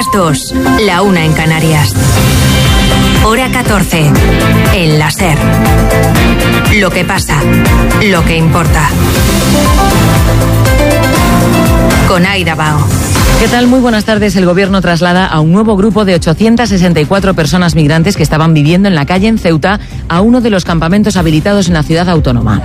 las 2, la 1 en Canarias. Hora 14, en la SER. Lo que pasa, lo que importa. Con Aida Bao. ¿Qué tal? Muy buenas tardes. El Gobierno traslada a un nuevo grupo de 864 personas migrantes que estaban viviendo en la calle en Ceuta a uno de los campamentos habilitados en la ciudad autónoma.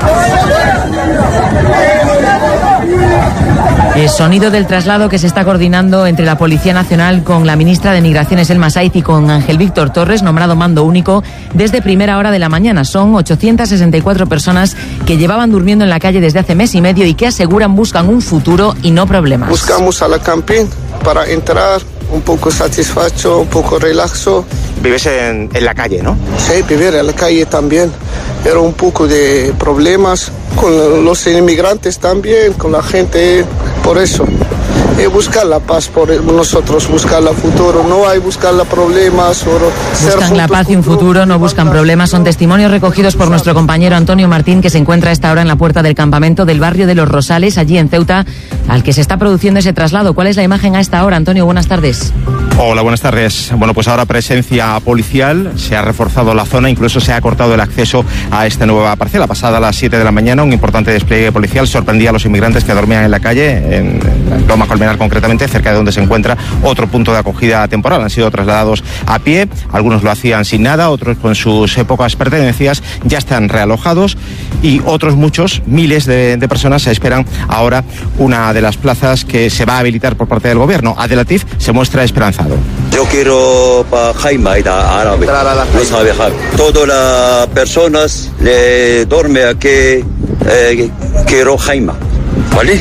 El sonido del traslado que se está coordinando entre la Policía Nacional con la ministra de Migraciones, Elma Saiz, y con Ángel Víctor Torres, nombrado mando único desde primera hora de la mañana. Son 864 personas que llevaban durmiendo en la calle desde hace mes y medio y que aseguran buscan un futuro y no problemas. Buscamos a la camping para entrar un poco satisfecho, un poco relaxo. Vives en la calle, ¿no? Sí, vivir en la calle también. Pero un poco de problemas con los inmigrantes también, con la gente, por eso. Buscar la paz por nosotros, buscar el futuro, no hay buscar los problemas. Buscan la paz y un futuro, no buscan problemas. Son testimonios recogidos por nuestro compañero Antonio Martín, que se encuentra a esta hora en la puerta del campamento del barrio de Los Rosales, allí en Ceuta, al que se está produciendo ese traslado. ¿Cuál es la imagen a esta hora, Antonio? Buenas tardes. Hola, buenas tardes. Bueno, pues ahora presencia policial, se ha reforzado la zona, incluso se ha cortado el acceso a esta nueva parcela. Pasada las 7 de la mañana, un importante despliegue policial sorprendía a los inmigrantes que dormían en la calle, en Loma Colmenar concretamente, cerca de donde se encuentra otro punto de acogida temporal. Han sido trasladados a pie, algunos lo hacían sin nada, otros con sus pocas pertenencias, ya están realojados, y otros muchos, miles de personas, se esperan ahora una de las plazas que se va a habilitar por parte del gobierno. Abdelatif se muestra esperanzado. Yo quiero para Jaime árabe, no sabe Jaime. Todas las personas le duermen aquí, quiero Jaime, ¿vale?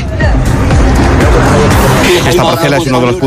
Esta parcela es uno de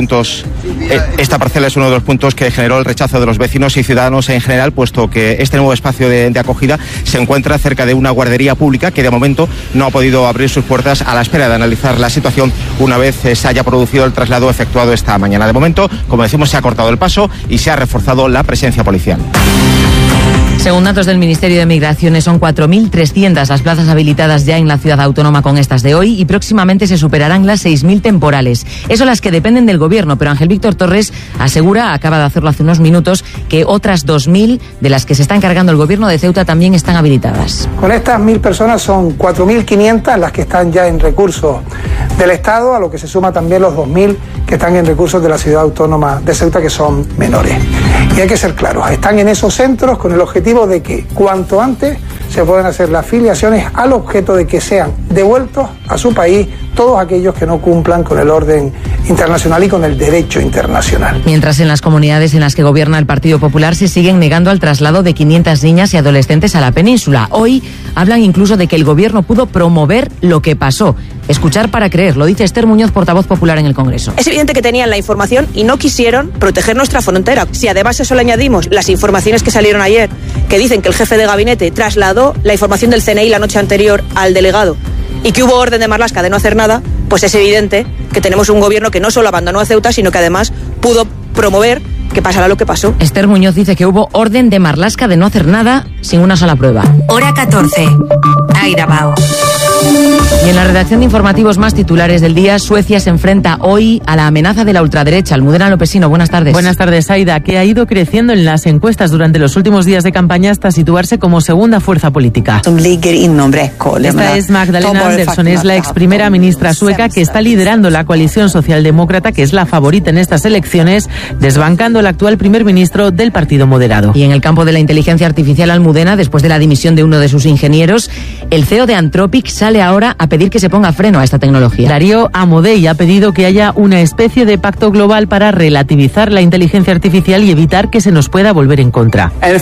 los puntos que generó el rechazo de los vecinos y ciudadanos en general, puesto que este nuevo espacio de acogida se encuentra cerca de una guardería pública que de momento no ha podido abrir sus puertas a la espera de analizar la situación una vez se haya producido el traslado efectuado esta mañana. De momento, como decimos, se ha cortado el paso y se ha reforzado la presencia policial. Según datos del Ministerio de Migraciones, son 4.300 las plazas habilitadas ya en la ciudad autónoma con estas de hoy, y próximamente se superarán las 6.000 temporales. Eso las que dependen del gobierno, pero Ángel Víctor Torres asegura, acaba de hacerlo hace unos minutos, que otras 2.000 de las que se está encargando el gobierno de Ceuta también están habilitadas. Con estas 1.000 personas son 4.500 las que están ya en recursos del Estado, a lo que se suma también los 2.000 que están en recursos de la ciudad autónoma de Ceuta, que son menores. Y hay que ser claros, están en esos centros con el objetivo de que cuanto antes se puedan hacer las filiaciones, al objeto de que sean devueltos a su país todos aquellos que no cumplan con el orden internacional y con el derecho internacional. Mientras en las comunidades en las que gobierna el Partido Popular se siguen negando al traslado de 500 niñas y adolescentes a la península. Hoy hablan incluso de que el gobierno pudo promover lo que pasó. Escuchar para creer, lo dice Esther Muñoz, portavoz popular en el Congreso. Es evidente que tenían la información y no quisieron proteger nuestra frontera. Si además eso le añadimos las informaciones que salieron ayer, que dicen que el jefe de gabinete trasladó la información del CNI la noche anterior al delegado y que hubo orden de Marlaska de no hacer nada, pues es evidente que tenemos un gobierno que no solo abandonó a Ceuta, sino que además pudo promover que pasará lo que pasó. Esther Muñoz dice que hubo orden de Marlaska de no hacer nada sin una sola prueba. Hora 14, Aida Bao. Y en la redacción de informativos más titulares del día, Suecia se enfrenta hoy a la amenaza de la ultraderecha. Almudena Lopesino, buenas tardes. Buenas tardes, Aida, que ha ido creciendo en las encuestas durante los últimos días de campaña hasta situarse como segunda fuerza política. Esta es Magdalena Andersson, es la ex primera ministra sueca que está liderando la coalición socialdemócrata, que es la favorita en estas elecciones, desbancando al actual primer ministro del Partido Moderado. Y en el campo de la inteligencia artificial, Almudena, después de la dimisión de uno de sus ingenieros, el CEO de Anthropic sale ahora a pedir que se ponga freno a esta tecnología. Darío Amodei ha pedido que haya una especie de pacto global para relativizar la inteligencia artificial y evitar que se nos pueda volver en contra. El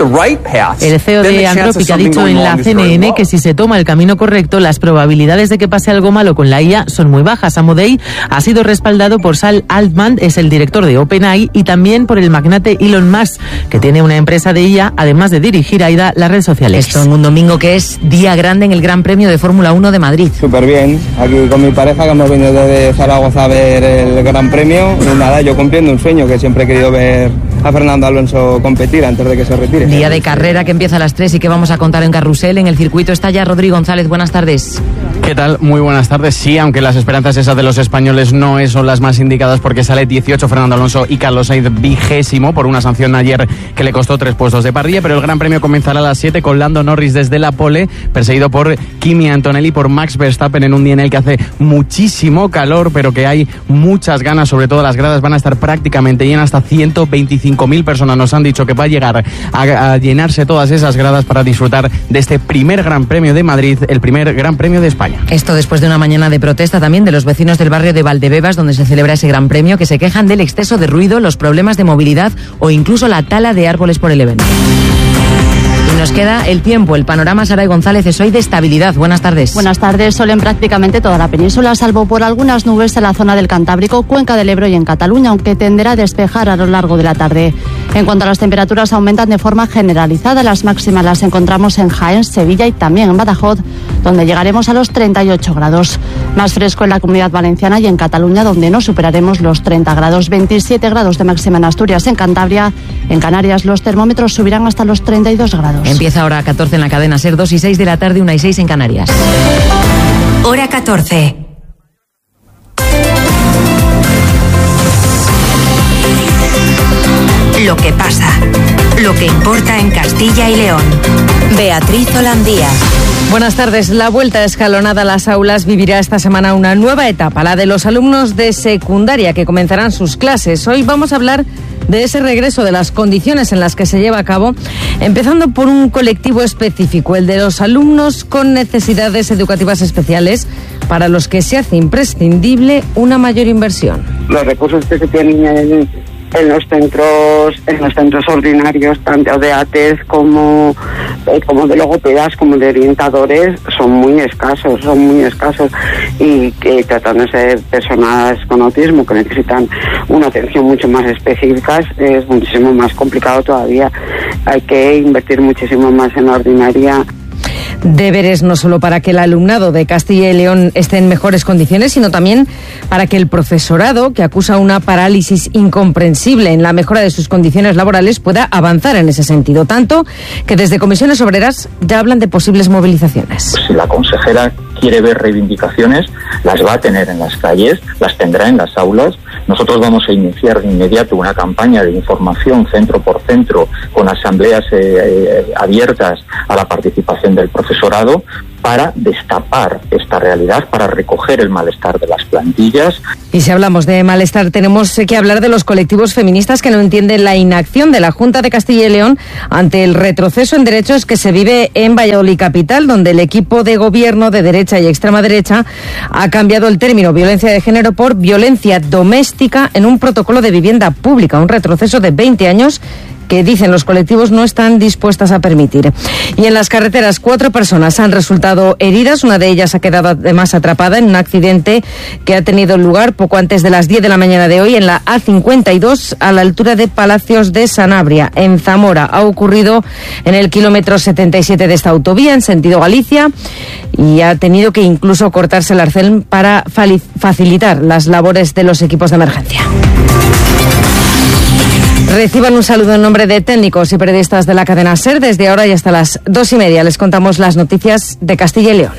CEO de Anthropic ha dicho en la CNN que si se toma el camino correcto, las probabilidades de que pase algo malo con la IA son muy bajas. Amodei ha sido respaldado por Sam Altman, es el director de OpenAI, y también por el magnate Elon Musk, que tiene una empresa de IA, además de dirigir AIDA, las redes sociales. Esto en un domingo que es día grande en el Gran Premio de Fórmula 1 de Madrid. Súper bien, aquí con mi pareja, que hemos venido desde Zaragoza a ver el Gran Premio, y nada, yo cumpliendo un sueño, que siempre he querido ver a Fernando Alonso competir antes de que se retire. Día de carrera que empieza a las 3 y que vamos a contar en Carrusel. En el circuito está ya Rodrigo González, buenas tardes. ¿Qué tal? Muy buenas tardes. Sí, aunque las esperanzas esas de los españoles no son las más indicadas, porque sale 18 Fernando Alonso y Carlos Sainz 20º por una sanción ayer que le costó 3 puestos de parrilla, pero el Gran Premio comenzará a las 7 con Lando Norris desde la pole, perseguido por Kimi Antonelli, por Max Verstappen, en un día en el que hace muchísimo calor, pero que hay muchas ganas. Sobre todo las gradas van a estar prácticamente llenas, hasta 125.000 personas nos han dicho que va a llegar a llenarse todas esas gradas para disfrutar de este primer Gran Premio de Madrid, el primer Gran Premio de España. Esto después de una mañana de protesta también de los vecinos del barrio de Valdebebas, donde se celebra ese Gran Premio, que se quejan del exceso de ruido, los problemas de movilidad o incluso la tala de árboles por el evento. Y nos queda el tiempo, el panorama. Saray González, es hoy de estabilidad. Buenas tardes. Buenas tardes. Sol en prácticamente toda la península, salvo por algunas nubes en la zona del Cantábrico, Cuenca del Ebro y en Cataluña, aunque tenderá a despejar a lo largo de la tarde. En cuanto a las temperaturas, aumentan de forma generalizada. Las máximas las encontramos en Jaén, Sevilla y también en Badajoz, donde llegaremos a los 38 grados. Más fresco en la Comunidad Valenciana y en Cataluña, donde no superaremos los 30 grados. 27 grados de máxima en Asturias, en Cantabria. En Canarias los termómetros subirán hasta los 32 grados. Empieza hora 14 en la cadena SER, 2 y 6 de la tarde, 1 y 6 en Canarias. Hora 14. Lo que pasa, lo que importa en Castilla y León. Beatriz Holandía. Buenas tardes. La vuelta escalonada a las aulas vivirá esta semana una nueva etapa, la de los alumnos de secundaria que comenzarán sus clases. Hoy vamos a hablar de ese regreso, de las condiciones en las que se lleva a cabo, empezando por un colectivo específico, el de los alumnos con necesidades educativas especiales, para los que se hace imprescindible una mayor inversión. Los recursos que se tienen en los centros ordinarios, tanto de ATES como de logopedas, como de orientadores, son muy escasos, y que tratándose de personas con autismo que necesitan una atención mucho más específica, es muchísimo más complicado todavía. Hay que invertir muchísimo más en la ordinaria. Deberes no solo para que el alumnado de Castilla y León esté en mejores condiciones, sino también para que el profesorado, que acusa una parálisis incomprensible en la mejora de sus condiciones laborales, pueda avanzar en ese sentido. Tanto que desde Comisiones Obreras ya hablan de posibles movilizaciones. Pues si la consejera quiere ver reivindicaciones, las va a tener en las calles, las tendrá en las aulas. Nosotros vamos a iniciar de inmediato una campaña de información centro por centro, con asambleas abiertas a la participación del profesorado, para destapar esta realidad, para recoger el malestar de las plantillas. Y si hablamos de malestar, tenemos que hablar de los colectivos feministas que no entienden la inacción de la Junta de Castilla y León ante el retroceso en derechos que se vive en Valladolid capital, donde el equipo de gobierno de derecha y extrema derecha ha cambiado el término violencia de género por violencia doméstica en un protocolo de vivienda pública, un retroceso de 20 años que, dicen los colectivos, no están dispuestas a permitir. Y en las carreteras, 4 personas han resultado heridas. Una de ellas ha quedado además atrapada en un accidente que ha tenido lugar poco antes de las 10 de la mañana de hoy en la A52, a la altura de Palacios de Sanabria, en Zamora. Ha ocurrido en el kilómetro 77 de esta autovía, en sentido Galicia, y ha tenido que incluso cortarse el arcén para facilitar las labores de los equipos de emergencia. Reciban un saludo en nombre de técnicos y periodistas de la cadena SER. Desde ahora y hasta las 2:30 les contamos las noticias de Castilla y León.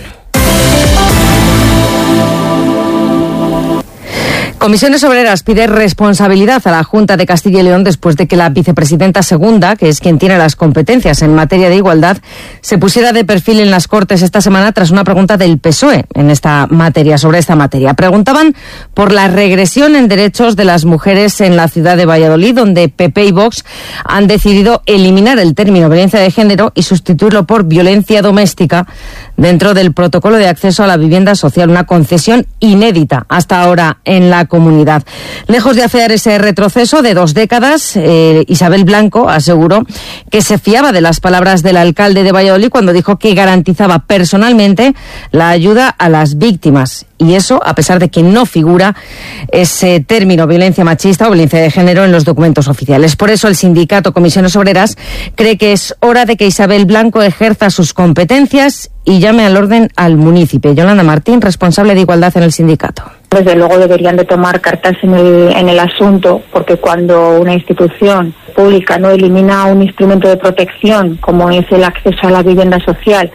Comisiones Obreras pide responsabilidad a la Junta de Castilla y León después de que la vicepresidenta segunda, que es quien tiene las competencias en materia de igualdad, se pusiera de perfil en las Cortes esta semana tras una pregunta del PSOE sobre esta materia. Preguntaban por la regresión en derechos de las mujeres en la ciudad de Valladolid, donde PP y Vox han decidido eliminar el término violencia de género y sustituirlo por violencia doméstica dentro del protocolo de acceso a la vivienda social, una concesión inédita hasta ahora en la comunidad. Lejos de afear ese retroceso de 2 décadas, Isabel Blanco aseguró que se fiaba de las palabras del alcalde de Valladolid cuando dijo que garantizaba personalmente la ayuda a las víctimas. Y eso a pesar de que no figura ese término violencia machista o violencia de género en los documentos oficiales. Por eso el sindicato Comisiones Obreras cree que es hora de que Isabel Blanco ejerza sus competencias y llame al orden al municipio. Yolanda Martín, responsable de igualdad en el sindicato. Desde luego deberían de tomar cartas en el asunto, porque cuando una institución pública no elimina un instrumento de protección como es el acceso a la vivienda social,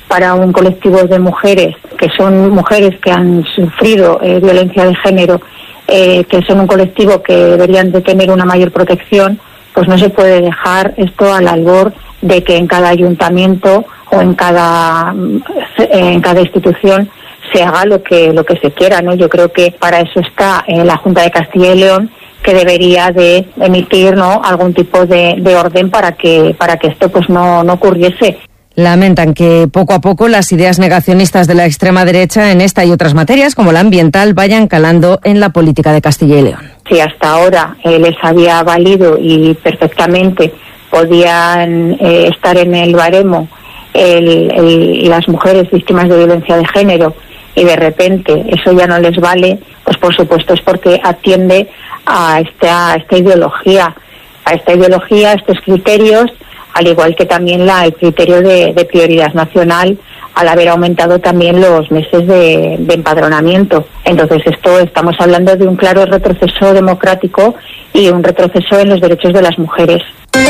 para un colectivo de mujeres, que son mujeres que han sufrido violencia de género, que son un colectivo que deberían de tener una mayor protección, pues no se puede dejar esto al albor de que en cada ayuntamiento o en cada institución se haga lo que se quiera, ¿no? Yo creo que para eso está la Junta de Castilla y León, que debería de emitir, ¿no?, algún tipo de orden para que esto pues no ocurriese. Lamentan que poco a poco las ideas negacionistas de la extrema derecha en esta y otras materias, como la ambiental, vayan calando en la política de Castilla y León. Si hasta ahora les había valido y perfectamente podían estar en el baremo las mujeres víctimas de violencia de género, y de repente eso ya no les vale, pues por supuesto es porque atiende a esta ideología, a estos criterios, al igual que también el criterio de prioridad nacional, al haber aumentado también los meses de empadronamiento. Entonces estamos hablando de un claro retroceso democrático y un retroceso en los derechos de las mujeres.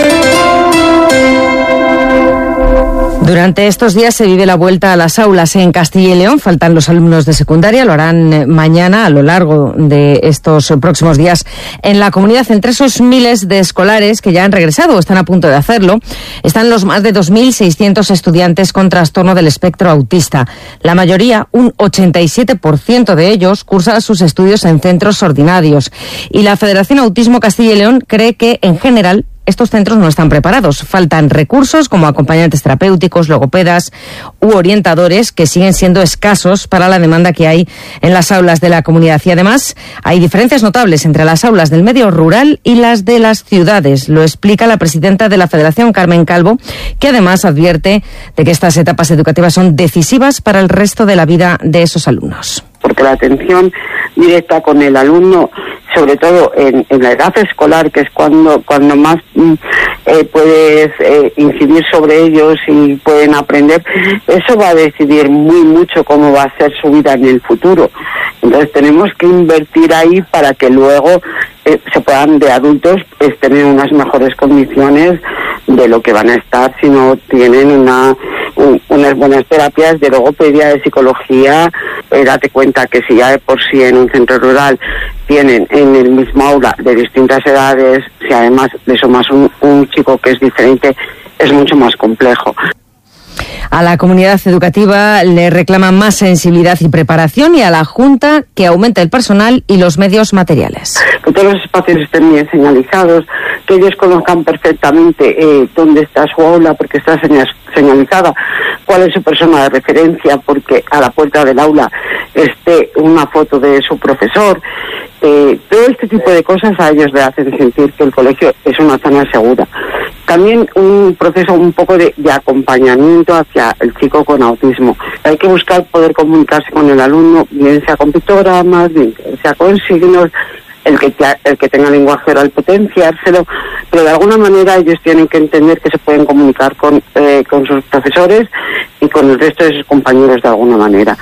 Durante estos días se vive la vuelta a las aulas en Castilla y León. Faltan los alumnos de secundaria, lo harán mañana a lo largo de estos próximos días en la comunidad. Entre esos miles de escolares que ya han regresado o están a punto de hacerlo, están los más de 2.600 estudiantes con trastorno del espectro autista. La mayoría, un 87% de ellos, cursa sus estudios en centros ordinarios. Y la Federación Autismo Castilla y León cree que, en general, estos centros no están preparados. Faltan recursos como acompañantes terapéuticos, logopedas u orientadores, que siguen siendo escasos para la demanda que hay en las aulas de la comunidad. Y además hay diferencias notables entre las aulas del medio rural y las de las ciudades. Lo explica la presidenta de la Federación, Carmen Calvo, que además advierte de que estas etapas educativas son decisivas para el resto de la vida de esos alumnos. Porque la atención directa con el alumno, sobre todo en la edad escolar, que es cuando más puedes incidir sobre ellos y pueden aprender, eso va a decidir mucho cómo va a ser su vida en el futuro. Entonces tenemos que invertir ahí para que luego se puedan, de adultos, tener unas mejores condiciones de lo que van a estar si no tienen unas buenas terapias de logopedia, de psicología. Date cuenta que si ya de por sí en un centro rural tienen en el mismo aula de distintas edades, si además le sumas un chico que es diferente, es mucho más complejo. A la comunidad educativa le reclaman más sensibilidad y preparación, y a la Junta que aumente el personal y los medios materiales. Que todos los espacios estén bien señalizados, que ellos conozcan perfectamente dónde está su aula, porque está señalizada, cuál es su persona de referencia, porque a la puerta del aula esté una foto de su profesor. Todo este tipo de cosas a ellos le hacen sentir que el colegio es una zona segura. También un proceso un poco de acompañamiento hacia el chico con autismo. Hay que buscar poder comunicarse con el alumno, bien sea con pictogramas, bien sea con signos, el que tenga lenguaje oral potenciárselo, pero de alguna manera ellos tienen que entender que se pueden comunicar con sus profesores y con el resto de sus compañeros de alguna manera.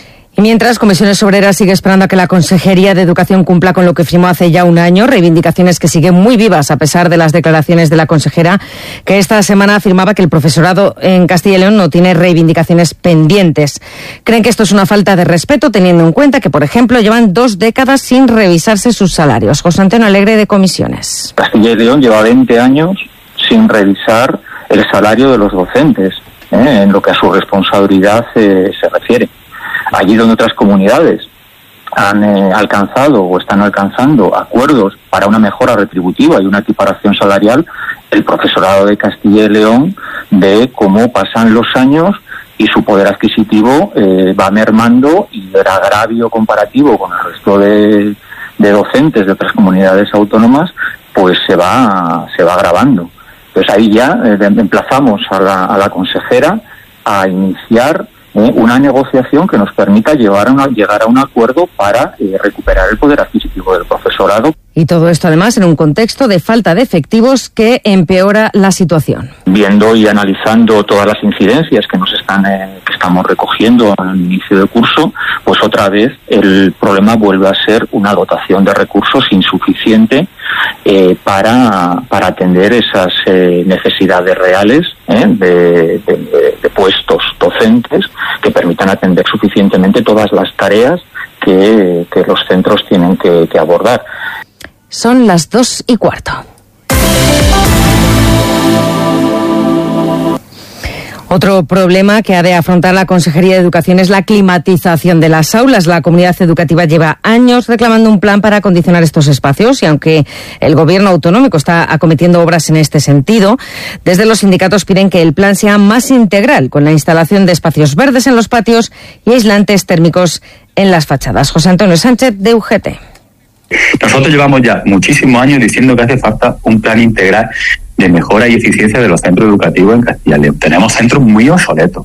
Y mientras, Comisiones Obreras sigue esperando a que la Consejería de Educación cumpla con lo que firmó hace ya un año, reivindicaciones que siguen muy vivas a pesar de las declaraciones de la consejera, que esta semana afirmaba que el profesorado en Castilla y León no tiene reivindicaciones pendientes. Creen que esto es una falta de respeto, teniendo en cuenta que, por ejemplo, llevan 2 décadas sin revisarse sus salarios. José Antonio Alegre, de Comisiones. Castilla y León lleva 20 años sin revisar el salario de los docentes, en lo que a su responsabilidad se refiere. Allí donde otras comunidades han alcanzado o están alcanzando acuerdos para una mejora retributiva y una equiparación salarial, el profesorado de Castilla y León ve cómo pasan los años y su poder adquisitivo va mermando, y el agravio comparativo con el resto de docentes de otras comunidades autónomas pues se va agravando. Entonces ahí ya emplazamos a la consejera a iniciar una negociación que nos permita llegar a un acuerdo para recuperar el poder adquisitivo del profesorado. Y todo esto además en un contexto de falta de efectivos que empeora la situación. Viendo y analizando todas las incidencias que que estamos recogiendo al inicio del curso, pues otra vez el problema vuelve a ser una dotación de recursos insuficiente para atender esas necesidades reales de puestos docentes que permitan atender suficientemente todas las tareas que los centros tienen que abordar. Son las 2:15. Otro problema que ha de afrontar la Consejería de Educación es la climatización de las aulas. La comunidad educativa lleva años reclamando un plan para acondicionar estos espacios y aunque el gobierno autonómico está acometiendo obras en este sentido, desde los sindicatos piden que el plan sea más integral, con la instalación de espacios verdes en los patios y aislantes térmicos en las fachadas. José Antonio Sánchez, de UGT. Nosotros llevamos ya muchísimos años diciendo que hace falta un plan integral de mejora y eficiencia de los centros educativos en Castilla y León. Tenemos centros muy obsoletos.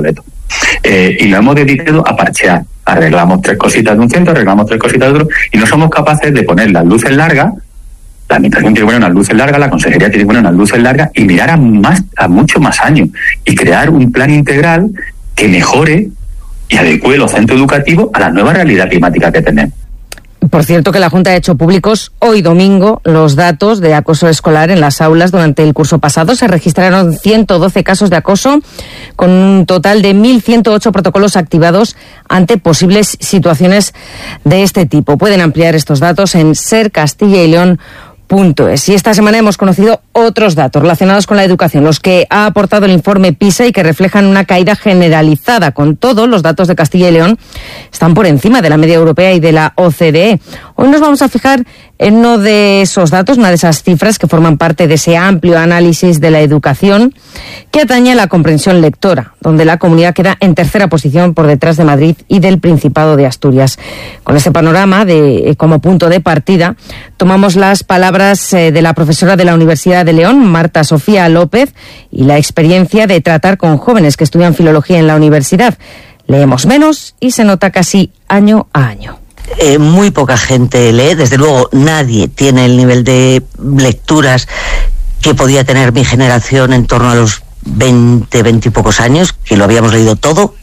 Y lo hemos dedicado a parchear. Arreglamos 3 cositas de un centro, arreglamos 3 cositas de otro, y no somos capaces de poner las luces largas. La administración tiene que poner unas luces largas, la consejería tiene que poner unas luces largas y mirar a muchos más años y crear un plan integral que mejore y adecue los centros educativos a la nueva realidad climática que tenemos. Por cierto, que la Junta ha hecho públicos hoy domingo los datos de acoso escolar en las aulas durante el curso pasado. Se registraron 112 casos de acoso, con un total de 1.108 protocolos activados ante posibles situaciones de este tipo. Pueden ampliar estos datos en sercastillaYleón.es. Y esta semana hemos conocido otros datos relacionados con la educación, los que ha aportado el informe PISA y que reflejan una caída generalizada. Con todo, los datos de Castilla y León están por encima de la media europea y de la OCDE. Hoy nos vamos a fijar en uno de esos datos, una de esas cifras que forman parte de ese amplio análisis de la educación que atañe a la comprensión lectora, donde la comunidad queda en tercera posición por detrás de Madrid y del Principado de Asturias. Con este panorama como punto de partida, tomamos las palabras de la profesora de la Universidad de León, Marta Sofía López, y la experiencia de tratar con jóvenes que estudian filología en la universidad. Leemos menos y se nota casi año a año. Muy poca gente lee, desde luego nadie tiene el nivel de lecturas que podía tener mi generación en torno a los 20 y pocos años, que lo habíamos leído todo.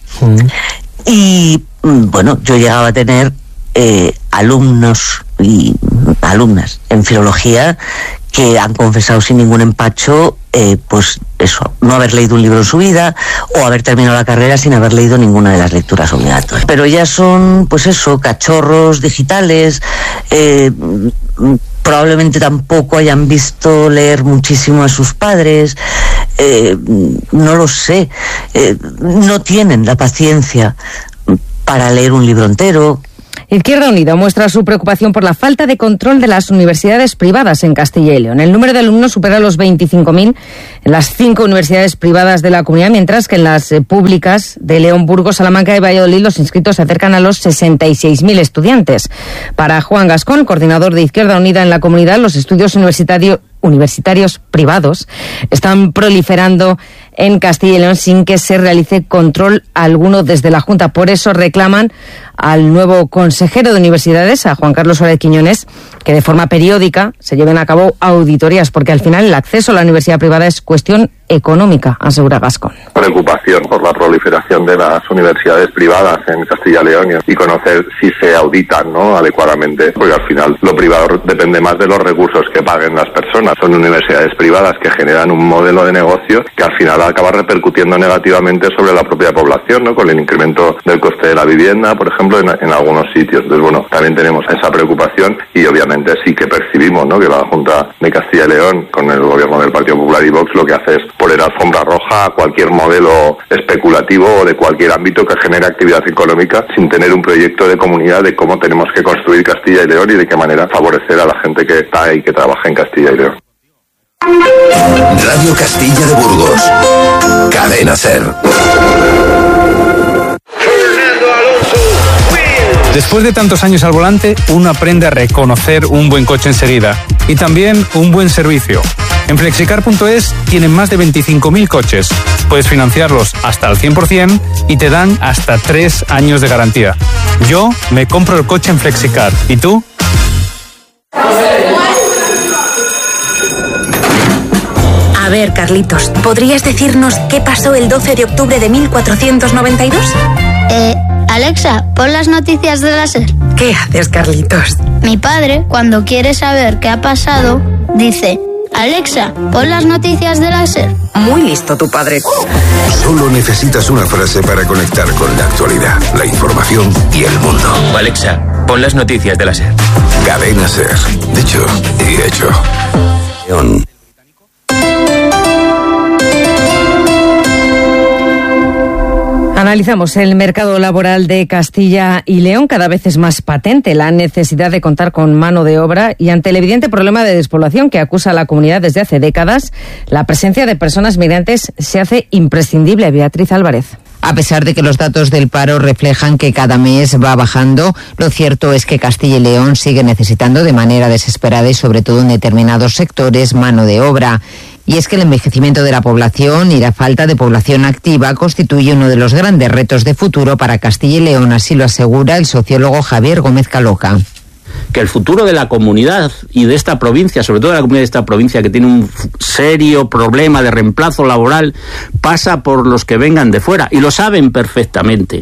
Y bueno, yo llegaba a tener alumnos y alumnas en filología que han confesado sin ningún empacho pues eso, no haber leído un libro en su vida o haber terminado la carrera sin haber leído ninguna de las lecturas obligatorias. Pero ya son, pues eso, cachorros digitales, probablemente tampoco hayan visto leer muchísimo a sus padres, no lo sé, no tienen la paciencia para leer un libro entero. Izquierda Unida muestra su preocupación por la falta de control de las universidades privadas en Castilla y León. El número de alumnos supera los 25.000 en las 5 universidades privadas de la comunidad, mientras que en las públicas de León, Burgos, Salamanca y Valladolid los inscritos se acercan a los 66.000 estudiantes. Para Juan Gascón, coordinador de Izquierda Unida en la comunidad, los estudios universitarios privados están proliferando en Castilla y León sin que se realice control alguno desde la Junta. Por eso reclaman al nuevo consejero de universidades, a Juan Carlos Suárez Quiñones, que de forma periódica se lleven a cabo auditorías, porque al final el acceso a la universidad privada es cuestión económica, asegura Gascón. Preocupación por la proliferación de las universidades privadas en Castilla y León y conocer si se auditan, ¿no?, adecuadamente, porque al final lo privado depende más de los recursos que paguen las personas. Son universidades privadas que generan un modelo de negocio que al final acaba repercutiendo negativamente sobre la propia población, ¿no?, con el incremento del coste de la vivienda, por ejemplo, en algunos sitios. Entonces, bueno, también tenemos esa preocupación y obviamente sí que percibimos, ¿no?, que la Junta de Castilla y León, con el gobierno del Partido Popular y Vox, lo que hace es poner alfombra roja a cualquier modelo especulativo o de cualquier ámbito que genere actividad económica sin tener un proyecto de comunidad de cómo tenemos que construir Castilla y León y de qué manera favorecer a la gente que está y que trabaja en Castilla y León. Radio Castilla de Burgos. Cadena SER. Después de tantos años al volante, uno aprende a reconocer un buen coche enseguida y también un buen servicio. En Flexicar.es tienen más de 25.000 coches. Puedes financiarlos hasta al 100% y te dan hasta 3 años de garantía. Yo me compro el coche en Flexicar. ¿Y tú? A ver, Carlitos, ¿podrías decirnos qué pasó el 12 de octubre de 1492? Alexa, pon las noticias de la SER. ¿Qué haces, Carlitos? Mi padre, cuando quiere saber qué ha pasado, dice: Alexa, pon las noticias de la SER. Muy listo tu padre. Solo necesitas una frase para conectar con la actualidad, la información y el mundo. Alexa, pon las noticias de la SER. Cadena SER. Dicho y hecho. León. Analizamos el mercado laboral de Castilla y León. Cada vez es más patente la necesidad de contar con mano de obra y ante el evidente problema de despoblación que acusa a la comunidad desde hace décadas, la presencia de personas migrantes se hace imprescindible. Beatriz Álvarez. A pesar de que los datos del paro reflejan que cada mes va bajando, lo cierto es que Castilla y León sigue necesitando de manera desesperada y sobre todo en determinados sectores mano de obra. Y es que el envejecimiento de la población y la falta de población activa constituye uno de los grandes retos de futuro para Castilla y León, así lo asegura el sociólogo Javier Gómez Caloca. Que el futuro de la comunidad y de esta provincia, sobre todo de la comunidad de esta provincia que tiene un serio problema de reemplazo laboral, pasa por los que vengan de fuera y lo saben perfectamente,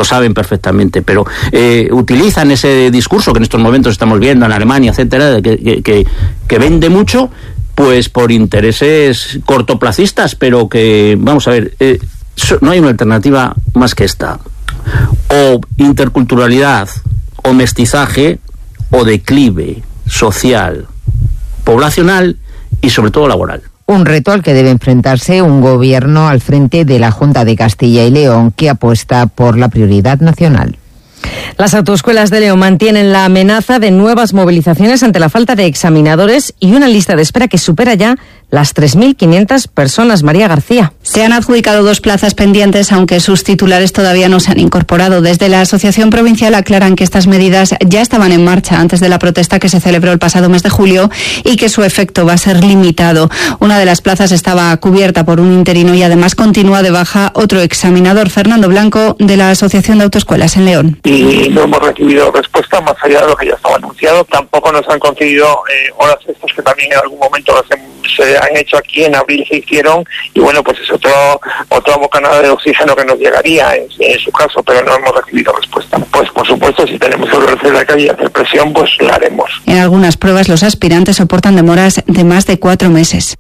pero utilizan ese discurso que en estos momentos estamos viendo en Alemania, etcétera, que vende mucho, pues por intereses cortoplacistas, pero que, vamos a ver, no hay una alternativa más que esta: o interculturalidad, o mestizaje, o declive social, poblacional y sobre todo laboral. Un reto al que debe enfrentarse un gobierno al frente de la Junta de Castilla y León que apuesta por la prioridad nacional. Las autoescuelas de León mantienen la amenaza de nuevas movilizaciones ante la falta de examinadores y una lista de espera que supera ya las 3.500 personas. María García. Se han adjudicado 2 plazas pendientes, aunque sus titulares todavía no se han incorporado. Desde la Asociación Provincial aclaran que estas medidas ya estaban en marcha antes de la protesta que se celebró el pasado mes de julio y que su efecto va a ser limitado. Una de las plazas estaba cubierta por un interino y además continúa de baja otro examinador, Fernando Blanco, de la Asociación de Autoescuelas en León. Y no hemos recibido respuesta más allá de lo que ya estaba anunciado. Tampoco nos han concedido horas extras que también en algún momento se han hecho aquí, en abril se hicieron, y bueno, pues es otra bocanada de oxígeno que nos llegaría en su caso, pero no hemos recibido respuesta. Pues por supuesto, si tenemos que volver a la calle y hacer presión, pues la haremos. En algunas pruebas los aspirantes soportan demoras de más de 4 meses.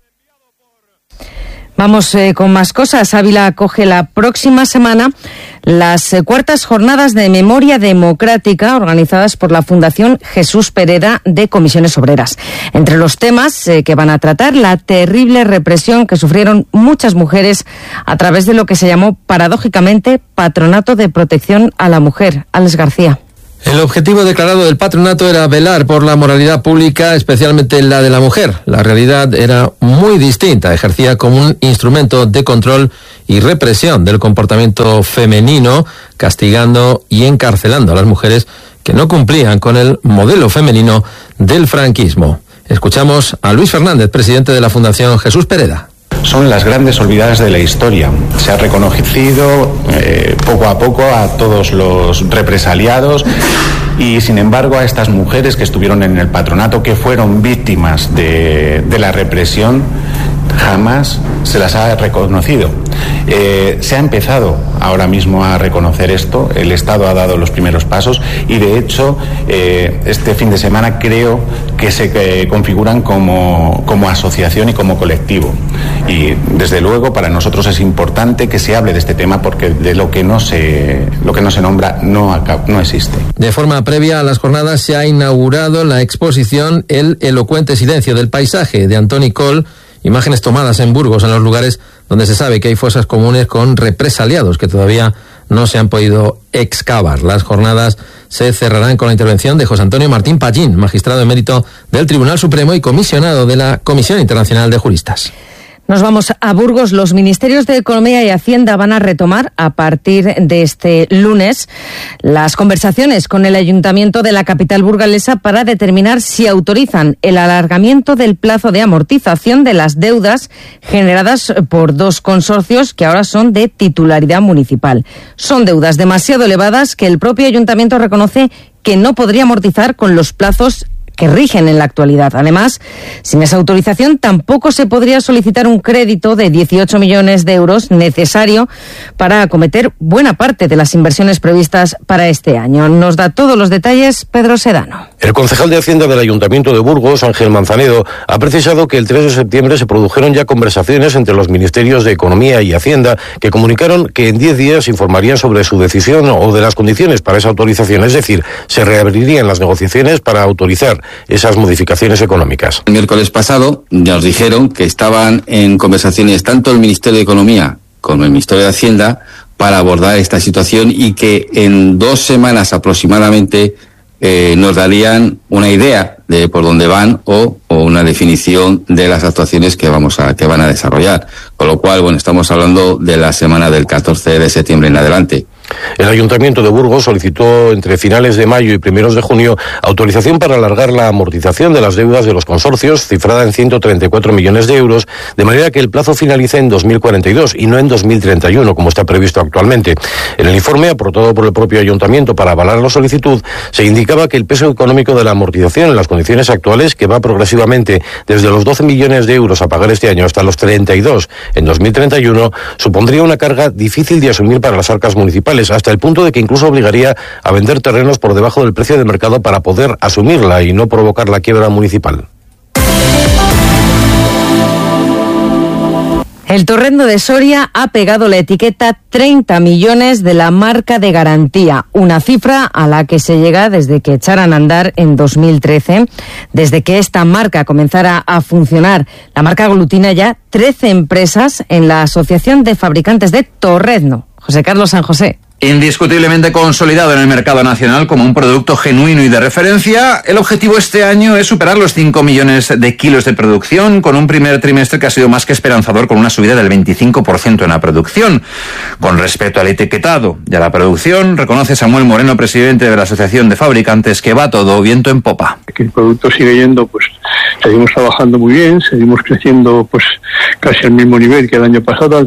Vamos con más cosas. Ávila acoge la próxima semana las cuartas jornadas de memoria democrática organizadas por la Fundación Jesús Pereda de Comisiones Obreras. Entre los temas que van a tratar, la terrible represión que sufrieron muchas mujeres a través de lo que se llamó paradójicamente Patronato de Protección a la Mujer. Alex García. El objetivo declarado del patronato era velar por la moralidad pública, especialmente la de la mujer. La realidad era muy distinta. Ejercía como un instrumento de control y represión del comportamiento femenino, castigando y encarcelando a las mujeres que no cumplían con el modelo femenino del franquismo. Escuchamos a Luis Fernández, presidente de la Fundación Jesús Pereda. Son las grandes olvidadas de la historia. Se ha reconocido poco a poco a todos los represaliados y, sin embargo, a estas mujeres que estuvieron en el patronato, que fueron víctimas de la represión, jamás se las ha reconocido. Se ha empezado ahora mismo a reconocer esto, el Estado ha dado los primeros pasos y, de hecho, este fin de semana creo que se configuran como asociación y como colectivo. Y, desde luego, para nosotros es importante que se hable de este tema porque de lo que no se nombra no existe. De forma previa a las jornadas se ha inaugurado la exposición El elocuente silencio del paisaje de Antoni Coll, imágenes tomadas en Burgos, en los lugares donde se sabe que hay fosas comunes con represaliados que todavía no se han podido excavar. Las jornadas se cerrarán con la intervención de José Antonio Martín Pallín, magistrado emérito del Tribunal Supremo y comisionado de la Comisión Internacional de Juristas. Nos vamos a Burgos. Los ministerios de Economía y Hacienda van a retomar a partir de este lunes las conversaciones con el Ayuntamiento de la capital burgalesa para determinar si autorizan el alargamiento del plazo de amortización de las deudas generadas por 2 consorcios que ahora son de titularidad municipal. Son deudas demasiado elevadas que el propio Ayuntamiento reconoce que no podría amortizar con los plazos que rigen en la actualidad. Además, sin esa autorización tampoco se podría solicitar un crédito de 18 millones de euros necesario para acometer buena parte de las inversiones previstas para este año. Nos da todos los detalles Pedro Sedano. El concejal de Hacienda del Ayuntamiento de Burgos, Ángel Manzanedo, ha precisado que el 3 de septiembre se produjeron ya conversaciones entre los ministerios de Economía y Hacienda que comunicaron que en 10 días informarían sobre su decisión o de las condiciones para esa autorización, es decir, se reabrirían las negociaciones para autorizar esas modificaciones económicas. El miércoles pasado nos dijeron que estaban en conversaciones tanto el Ministerio de Economía como el Ministerio de Hacienda para abordar esta situación y que en 2 semanas aproximadamente nos darían una idea de por dónde van o una definición de las actuaciones que van a desarrollar. Con lo cual, bueno, estamos hablando de la semana del 14 de septiembre en adelante. El Ayuntamiento de Burgos solicitó entre finales de mayo y primeros de junio autorización para alargar la amortización de las deudas de los consorcios, cifrada en 134 millones de euros, de manera que el plazo finalice en 2042 y no en 2031, como está previsto actualmente. En el informe aportado por el propio Ayuntamiento para avalar la solicitud, se indicaba que el peso económico de la amortización en las condiciones actuales, que va progresivamente desde los 12 millones de euros a pagar este año hasta los 32 en 2031, supondría una carga difícil de asumir para las arcas municipales, hasta el punto de que incluso obligaría a vender terrenos por debajo del precio de mercado para poder asumirla y no provocar la quiebra municipal. El torrendo de Soria ha pegado la etiqueta 30 millones de la marca de garantía, una cifra a la que se llega desde que echaran a andar en 2013, desde que esta marca comenzara a funcionar. La marca aglutina ya 13 empresas en la Asociación de Fabricantes de Torrendo. José Carlos San José. Indiscutiblemente consolidado en el mercado nacional como un producto genuino y de referencia, el objetivo este año es superar los 5 millones de kilos de producción, con un primer trimestre que ha sido más que esperanzador, con una subida del 25% en la producción. Con respecto al etiquetado y a la producción, reconoce Samuel Moreno, presidente de la Asociación de Fabricantes, que va todo viento en popa. Que el producto sigue yendo, seguimos trabajando muy bien, seguimos creciendo casi al mismo nivel que el año pasado.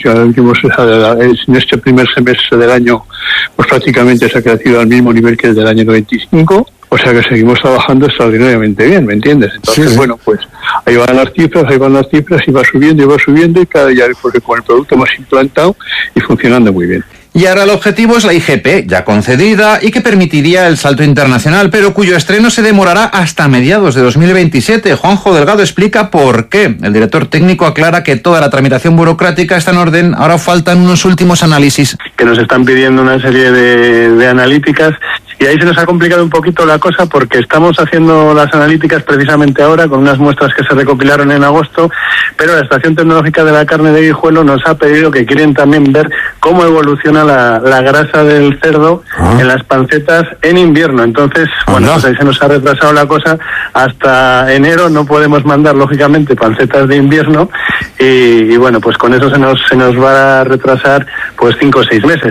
En este primer semestre del año prácticamente se ha crecido al mismo nivel que el del año 95, o sea que seguimos trabajando extraordinariamente bien, ¿me entiendes? Entonces, sí. Ahí van las cifras y va subiendo y cada día con el producto más implantado y funcionando muy bien. Y ahora el objetivo es la IGP, ya concedida y que permitiría el salto internacional, pero cuyo estreno se demorará hasta mediados de 2027. Juanjo Delgado explica por qué. El director técnico aclara que toda la tramitación burocrática está en orden, ahora faltan unos últimos análisis. Que nos están pidiendo una serie de analíticas. Y ahí se nos ha complicado un poquito la cosa porque estamos haciendo las analíticas precisamente ahora con unas muestras que se recopilaron en agosto, pero la Estación Tecnológica de la Carne de Guijuelo nos ha pedido que quieren también ver cómo evoluciona la grasa del cerdo en las pancetas en invierno. Entonces, ahí se nos ha retrasado la cosa. Hasta enero no podemos mandar, lógicamente, pancetas de invierno y con eso se nos va a retrasar 5 o 6 meses.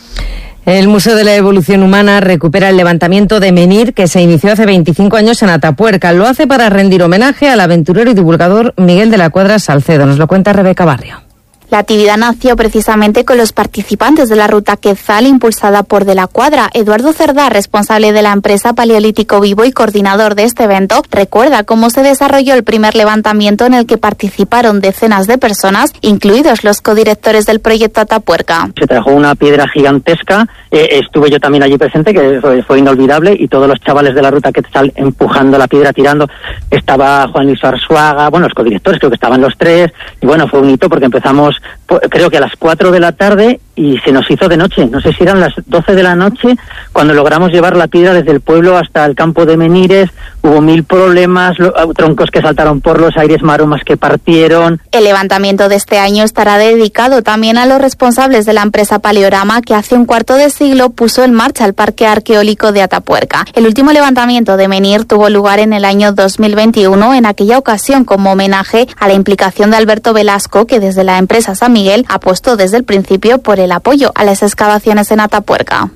El Museo de la Evolución Humana recupera el levantamiento de menhir que se inició hace 25 años en Atapuerca. Lo hace para rendir homenaje al aventurero y divulgador Miguel de la Cuadra Salcedo. Nos lo cuenta Rebeca Barrio. La actividad nació precisamente con los participantes de la ruta Quetzal impulsada por De la Cuadra. Eduardo Cerdá, responsable de la empresa Paleolítico Vivo y coordinador de este evento, recuerda cómo se desarrolló el primer levantamiento en el que participaron decenas de personas, incluidos los codirectores del proyecto Atapuerca. Se trajo una piedra gigantesca, estuve yo también allí presente, que fue inolvidable, y todos los chavales de la ruta Quetzal empujando la piedra, tirando. Estaba Juan Luis Arzuaga, los codirectores, creo que estaban los 3, y fue un hito porque empezamos creo que a las 4 de la tarde y se nos hizo de noche. No sé si eran las 12 de la noche cuando logramos llevar la piedra desde el pueblo hasta el campo de Menhires. Hubo 1000 problemas, troncos que saltaron por los aires, maromas que partieron. El levantamiento de este año estará dedicado también a los responsables de la empresa Paleorama, que hace un cuarto de siglo puso en marcha el Parque Arqueológico de Atapuerca. El último levantamiento de menhir tuvo lugar en el año 2021, en aquella ocasión como homenaje a la implicación de Alberto Velasco, que desde la empresa San Miguel apostó desde el principio por el apoyo a las excavaciones en Atapuerca.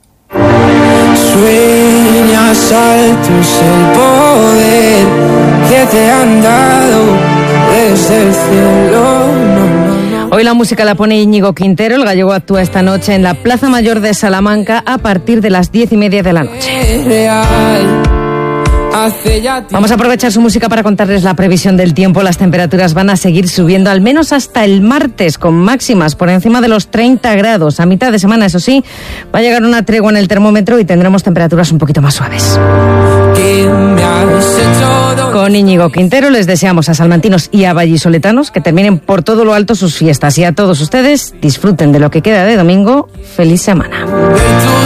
Sueñas altos el poder que te han dado desde el cielo. Hoy la música la pone Íñigo Quintero. El gallego actúa esta noche en la Plaza Mayor de Salamanca a partir de las 10:30 de la noche. Vamos a aprovechar su música para contarles la previsión del tiempo. Las temperaturas van a seguir subiendo al menos hasta el martes, con máximas por encima de los 30 grados. A mitad de semana, eso sí, va a llegar una tregua en el termómetro y tendremos temperaturas un poquito más suaves. Con Íñigo Quintero les deseamos a salmantinos y a vallisoletanos que terminen por todo lo alto sus fiestas, y a todos ustedes disfruten de lo que queda de domingo. ¡Feliz semana!